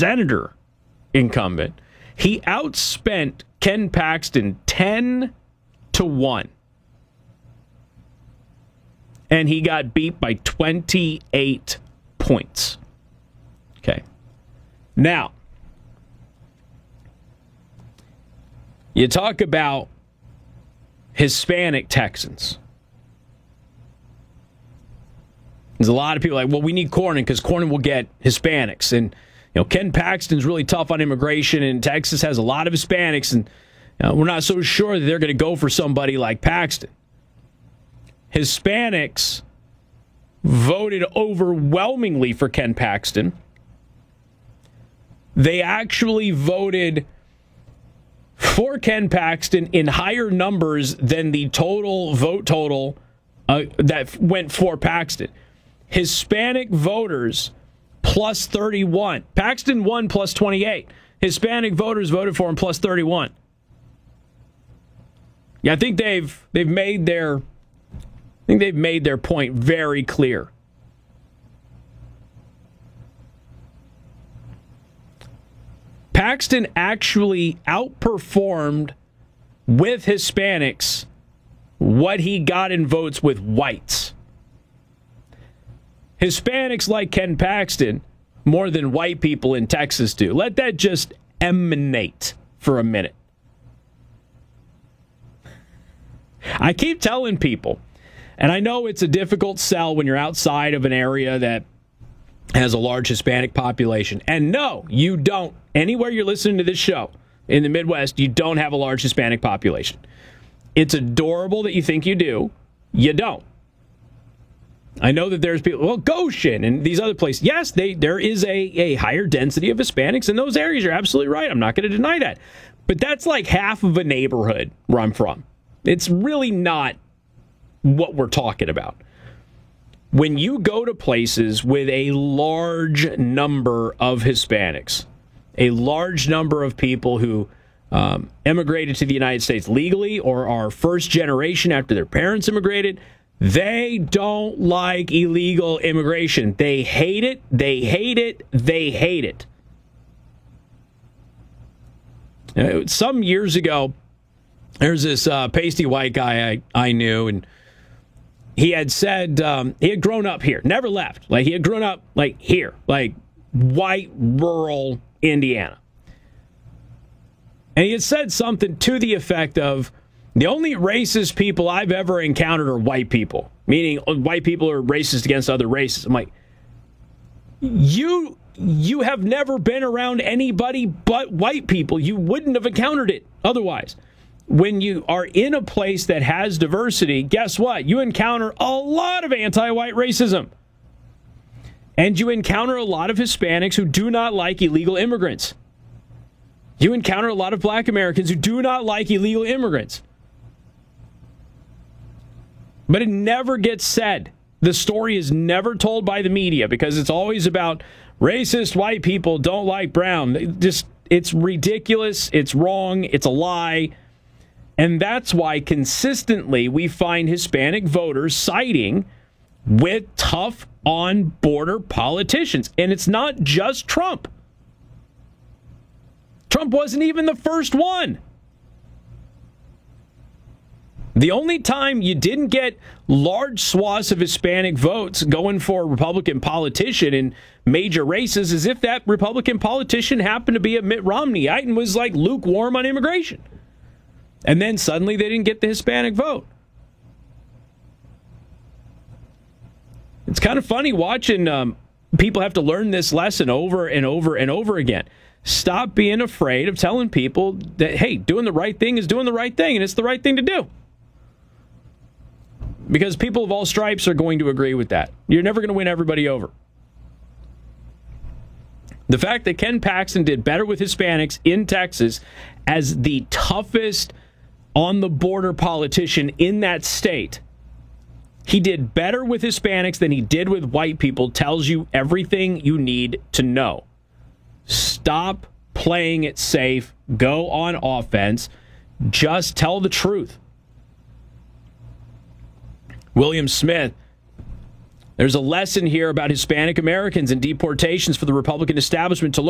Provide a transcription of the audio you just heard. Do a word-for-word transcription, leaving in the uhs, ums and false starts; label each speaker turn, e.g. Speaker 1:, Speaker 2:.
Speaker 1: senator incumbent. He outspent Ken Paxton ten to one. And he got beat by twenty-eight points. Okay. Now, you talk about Hispanic Texans. There's a lot of people like, well, we need Cornyn because Cornyn will get Hispanics. And, you know, Ken Paxton's really tough on immigration, and Texas has a lot of Hispanics, and you know, we're not so sure that they're going to go for somebody like Paxton. Hispanics voted overwhelmingly for Ken Paxton. They actually voted for Ken Paxton in higher numbers than the total vote total uh, that went for Paxton. Hispanic voters plus thirty-one. Paxton won plus twenty-eight. Hispanic voters voted for him plus thirty-one. Yeah, I think they've they've made their I think they've made their point very clear. Paxton actually outperformed with Hispanics what he got in votes with whites. Hispanics like Ken Paxton more than white people in Texas do. Let that just emanate for a minute. I keep telling people, and I know it's a difficult sell when you're outside of an area that has a large Hispanic population. And no, you don't. Anywhere you're listening to this show in the Midwest, you don't have a large Hispanic population. It's adorable that you think you do. You don't. I know that there's people, well, Goshen and these other places. Yes, they there is a, a higher density of Hispanics in those areas. You're absolutely right. I'm not going to deny that. But that's like half of a neighborhood where I'm from. It's really not what we're talking about. When you go to places with a large number of Hispanics, a large number of people who um, immigrated to the United States legally or are first generation after their parents immigrated, they don't like illegal immigration. They hate it. They hate it. They hate it. Uh, some years ago, there's this uh, pasty white guy I, I knew, and he had said um, he had grown up here, never left. Like, he had grown up, like, here, like, white, rural Indiana. And he had said something to the effect of, the only racist people I've ever encountered are white people, meaning white people are racist against other races. I'm like, you, you have never been around anybody but white people. You wouldn't have encountered it otherwise. When you are in a place that has diversity, guess what? You encounter a lot of anti-white racism. And you encounter a lot of Hispanics who do not like illegal immigrants. You encounter a lot of black Americans who do not like illegal immigrants. But it never gets said. The story is never told by the media because it's always about racist white people don't like brown. It just, it's ridiculous. It's wrong. It's a lie. And that's why consistently we find Hispanic voters siding with tough on-border politicians. And it's not just Trump. Trump wasn't even the first one. The only time you didn't get large swaths of Hispanic votes going for a Republican politician in major races is if that Republican politician happened to be a Mitt Romneyite and was like lukewarm on immigration. And then suddenly they didn't get the Hispanic vote. It's kind of funny watching um, people have to learn this lesson over and over and over again. Stop being afraid of telling people that, hey, doing the right thing is doing the right thing, and it's the right thing to do. Because people of all stripes are going to agree with that. You're never going to win everybody over. The fact that Ken Paxton did better with Hispanics in Texas as the toughest on-the-border politician in that state, he did better with Hispanics than he did with white people, tells you everything you need to know. Stop playing it safe. Go on offense. Just tell the truth. William Smith, there's a lesson here about Hispanic Americans and deportations for the Republican establishment to learn.